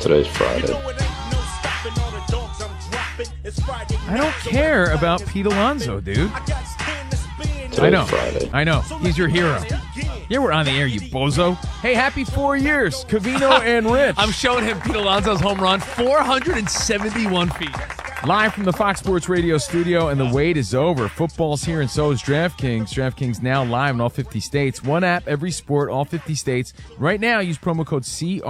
Today's Friday. I don't care about Pete Alonso, dude. Today's Friday. I know. He's your hero. Yeah, we're on the air, you bozo. Hey, happy 4 years, Covino and Rich. I'm showing him Pete Alonso's home run, 471 feet. Live from the Fox Sports Radio studio, and the wait is over. Football's here, and so is DraftKings. DraftKings now live in all 50 states. One app, every sport, all 50 states. Right now, use promo code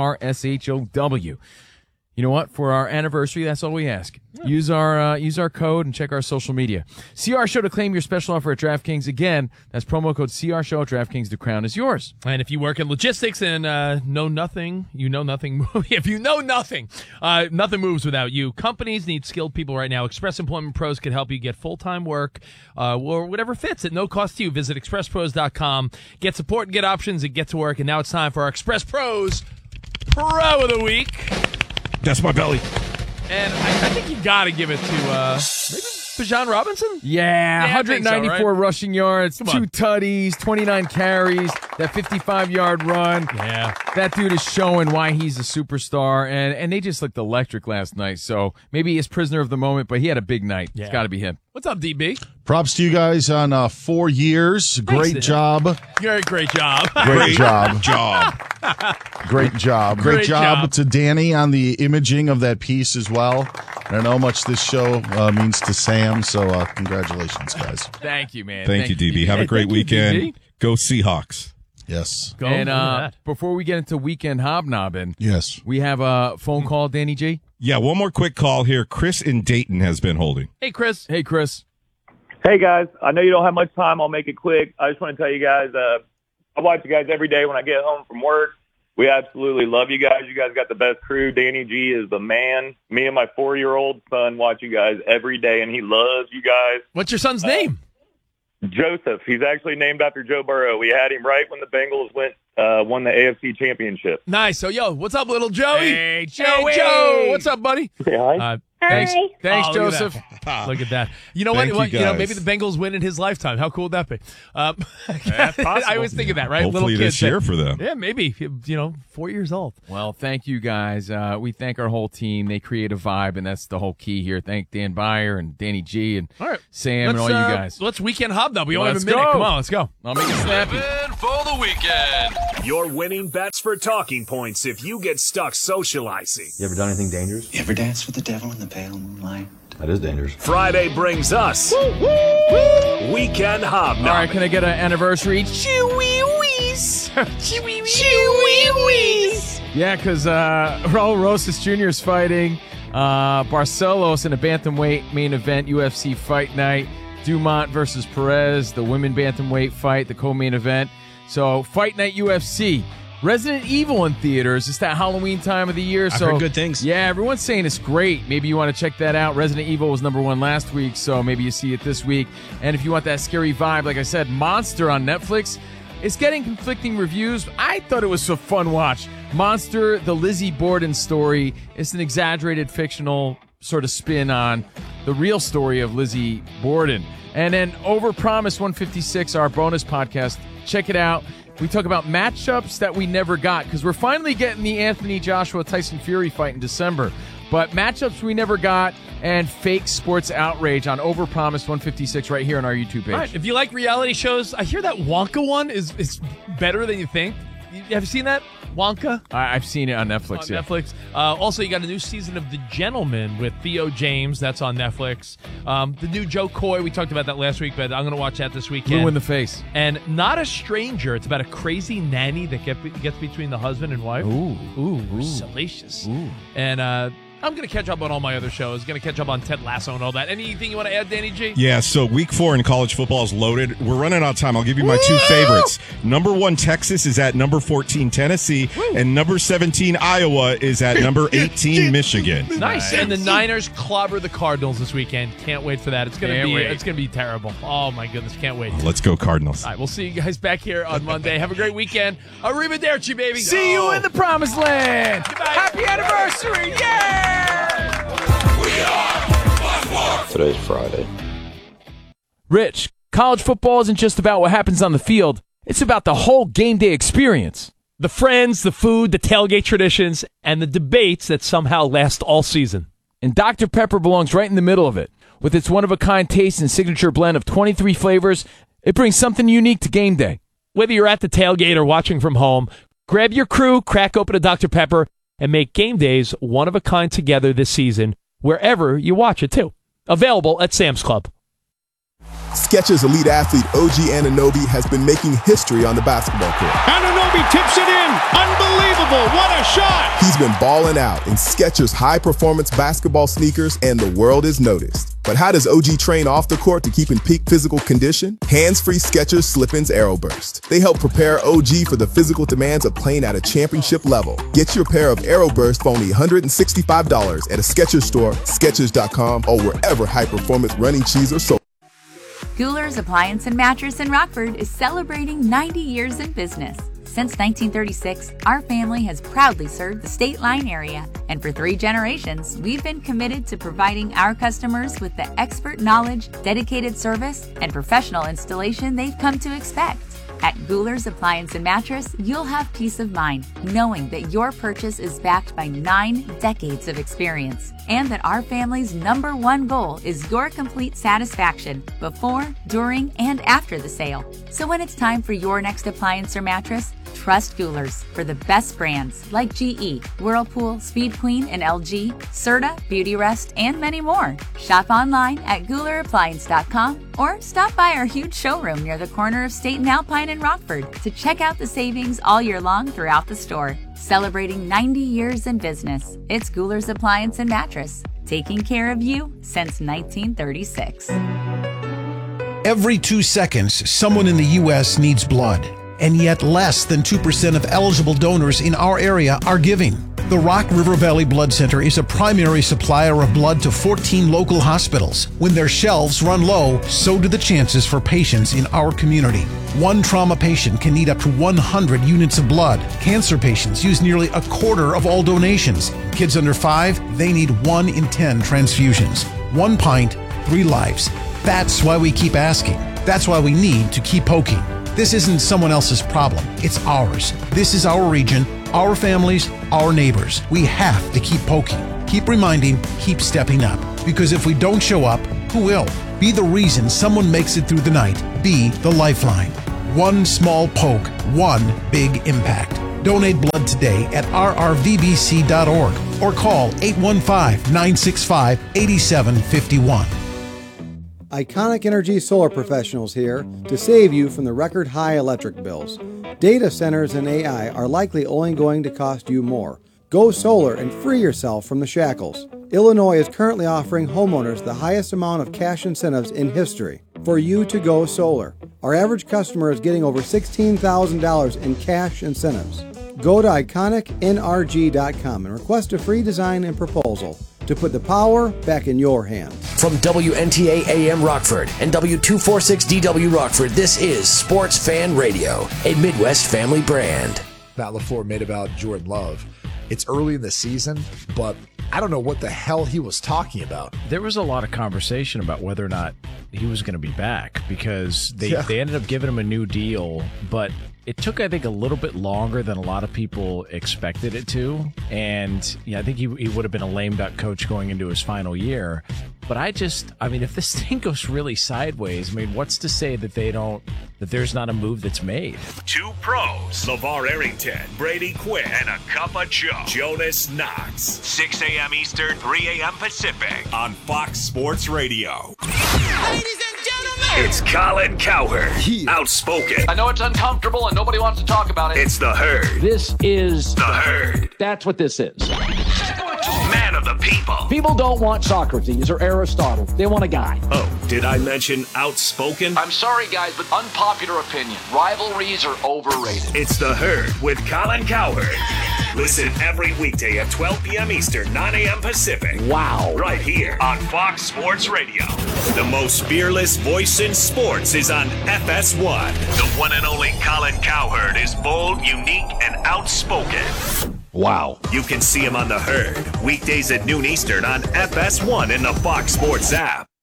CRSHOW. You know what? For our anniversary, that's all we ask. Use our code and check our social media. CR Show to claim your special offer at DraftKings. Again, that's promo code CR Show at DraftKings. The crown is yours. And if you work in logistics and know nothing, you know nothing. If you know nothing, nothing moves without you. Companies need skilled people right now. Express Employment Pros can help you get full-time work or whatever fits at no cost to you. Visit expresspros.com. Get support and get options and get to work. And now it's time for our Express Pros Pro of the Week. That's my belly. And I think you got to give it to maybe Bijan Robinson? Yeah, 194 so, right? rushing yards, 2 tutties, 29 carries, that 55-yard run. Yeah. That dude is showing why he's a superstar, and they just looked electric last night. So maybe he's prisoner of the moment, but he had a big night. Yeah. It's got to be him. What's up, DB? Props to you guys on 4 years. Great job. Great job. Great job. Great job. Great job to Danny on the imaging of that piece as well. I don't know how much this show means to Sam, so congratulations, guys. Thank you, man. Thank you, DB. Have a great weekend. Go Seahawks. Yes. Go and before we get into weekend hobnobbing, yes, we have a phone call, Danny G. Yeah, one more quick call here. Chris in Dayton has been holding. Hey, Chris. Hey, Chris. Hey, guys. I know you don't have much time. I'll make it quick. I just want to tell you guys, I watch you guys every day when I get home from work. We absolutely love you guys. You guys got the best crew. Danny G is the man. Me and my 4-year-old son watch you guys every day, and he loves you guys. What's your son's name? Joseph. He's actually named after Joe Burrow. We had him right when the Bengals won the AFC Championship. Nice. So, yo, what's up, little Joey? Hey, Joey. Hey, Joe. What's up, buddy? Hi. Thanks, Oh, Joseph. Look at that. You know Thank what? you guys. Maybe the Bengals win in his lifetime. How cool would that be? Possible. I always think of that, right? Hopefully Little this kid year that- for them. Yeah, maybe. 4 years old. Well, thank you guys. We thank our whole team. They create a vibe, and that's the whole key here. Thank Dan Byer and Danny G and All right. Sam and all you guys. Let's weekend hobnob. We only have Let's a minute. go. Come on, let's go. I'll make it snappy. For the weekend. Your winning bets for talking points if you get stuck socializing. You ever done anything dangerous? You ever dance with the devil in the pale moonlight? That is dangerous. Friday brings us Weekend Hobnob. All right, can I get an anniversary? Chewy-wees. Chewy-wees. Yeah, because Raul Rosas Jr. is fighting Barcelos in a bantamweight main event, UFC Fight Night. Dumont versus Perez, the women bantamweight fight, the co-main event. So, Fight Night UFC. Resident Evil in theaters. It's that Halloween time of the year. I've So heard good things. Yeah, everyone's saying it's great. Maybe you want to check that out. Resident Evil was #1 last week, so maybe you see it this week. And if you want that scary vibe, like I said, Monster on Netflix. It's getting conflicting reviews. I thought it was a fun watch. Monster, the Lizzie Borden story. It's an exaggerated fictional sort of spin on the real story of Lizzie Borden. And then Overpromise 156, our bonus podcast. Check it out. We talk about matchups that we never got because we're finally getting the Anthony Joshua Tyson Fury fight in December. But matchups we never got and fake sports outrage on Overpromise 156 right here on our YouTube page. All right, if you like reality shows, I hear that Wonka one is better than you think. Have you seen that? Wonka? I've seen it on Netflix. On Netflix. Also, you got a new season of The Gentleman with Theo James. That's on Netflix. The new Joe Coy. We talked about that last week, but I'm going to watch that this weekend. Blue in the face. And Not a Stranger. It's about a crazy nanny that gets between the husband and wife. Ooh. Salacious. Ooh. And I'm going to catch up on all my other shows. Going to catch up on Ted Lasso and all that. Anything you want to add, Danny G? Yeah, so week 4 in college football is loaded. We're running out of time. I'll give you my 2 favorites. #1, Texas is at #14, Tennessee. And #17, Iowa is at #18, Michigan. Nice. And the Niners clobber the Cardinals this weekend. Can't wait for that. It's going to be terrible. Oh, my goodness. Can't wait. Let's go, Cardinals. All right, we'll see you guys back here on Monday. Have a great weekend. Arrivederci, baby. See you in the promised land. Goodbye. Happy anniversary. Yeah! Today's Friday. Rich, college football isn't just about what happens on the field. It's about the whole game day experience. The friends, the food, the tailgate traditions, and the debates that somehow last all season. And Dr. Pepper belongs right in the middle of it. With its one-of-a-kind taste and signature blend of 23 flavors, it brings something unique to game day. Whether you're at the tailgate or watching from home, grab your crew, crack open a Dr. Pepper, and make game days one-of-a-kind together this season, wherever you watch it, too. Available at Sam's Club. Skechers elite athlete OG Anunoby has been making history on the basketball court. Anunoby tips it in. Unbelievable. What a shot. He's been balling out in Skechers high-performance basketball sneakers, and the world is noticed. But how does OG train off the court to keep in peak physical condition? Hands-free Skechers Slip-ins Aeroburst. They help prepare OG for the physical demands of playing at a championship level. Get your pair of Aeroburst for only $165 at a Skechers store, Skechers.com, or wherever high-performance running shoes are sold. Guler's Appliance and Mattress in Rockford is celebrating 90 years in business. Since 1936, our family has proudly served the State Line area, and for 3 generations, we've been committed to providing our customers with the expert knowledge, dedicated service, and professional installation they've come to expect. At Guler's Appliance and Mattress, you'll have peace of mind knowing that your purchase is backed by 9 decades of experience, and that our family's #1 goal is your complete satisfaction before, during, and after the sale. So when it's time for your next appliance or mattress, trust Guler's for the best brands like GE, Whirlpool, Speed Queen, and LG, Serta, Beautyrest, and many more. Shop online at GulerAppliance.com or stop by our huge showroom near the corner of State and Alpine in Rockford to check out the savings all year long throughout the store. Celebrating 90 years in business, it's Guler's Appliance and Mattress, taking care of you since 1936. Every 2 seconds, someone in the U.S. needs blood. And yet less than 2% of eligible donors in our area are giving. The Rock River Valley Blood Center is a primary supplier of blood to 14 local hospitals. When their shelves run low, so do the chances for patients in our community. One trauma patient can need up to 100 units of blood. Cancer patients use nearly a quarter of all donations. Kids under 5, they need 1 in 10 transfusions. 1 pint, 3 lives. That's why we keep asking. That's why we need to keep poking. This isn't someone else's problem. It's ours. This is our region, our families, our neighbors. We have to keep poking, keep reminding, keep stepping up. Because if we don't show up, who will? Be the reason someone makes it through the night. Be the lifeline. One small poke, one big impact. Donate blood today at rrvbc.org or call 815-965-8751. Iconic Energy Solar Professionals here to save you from the record high electric bills. Data centers and AI are likely only going to cost you more. Go solar and free yourself from the shackles. Illinois is currently offering homeowners the highest amount of cash incentives in history for you to go solar. Our average customer is getting over $16,000 in cash incentives. Go to iconicnrg.com and request a free design and proposal to put the power back in your hands. From WNTA AM Rockford and W246DW Rockford, this is Sports Fan Radio, a Midwest family brand. Matt LaFleur made about Jordan Love. It's early in the season, but I don't know what the hell he was talking about. There was a lot of conversation about whether or not he was going to be back because they ended up giving him a new deal, but it took, I think, a little bit longer than a lot of people expected it to. And I think he would have been a lame duck coach going into his final year. But if this thing goes really sideways, what's to say that that there's not a move that's made? 2 pros, LeVar Arrington, Brady Quinn, and a cup of Joe, Jonas Knox. 6 a.m. Eastern, 3 a.m. Pacific on Fox Sports Radio. Ladies and gentlemen, it's Colin Cowherd, outspoken. I know it's uncomfortable and nobody wants to talk about it. It's the Herd. This is the Herd. That's what this is. Man of the people. People don't want Socrates or Aristotle. They want a guy. Oh, did I mention outspoken? I'm sorry, guys, but unpopular opinion. Rivalries are overrated. It's the Herd with Colin Cowherd. Listen every weekday at 12 p.m. Eastern, 9 a.m. Pacific. Wow. Right here on Fox Sports Radio. The most fearless voice in sports is on FS1. The one and only Colin Cowherd is bold, unique, and outspoken. Wow. You can see him on the Herd, weekdays at noon Eastern on FS1 in the Fox Sports app.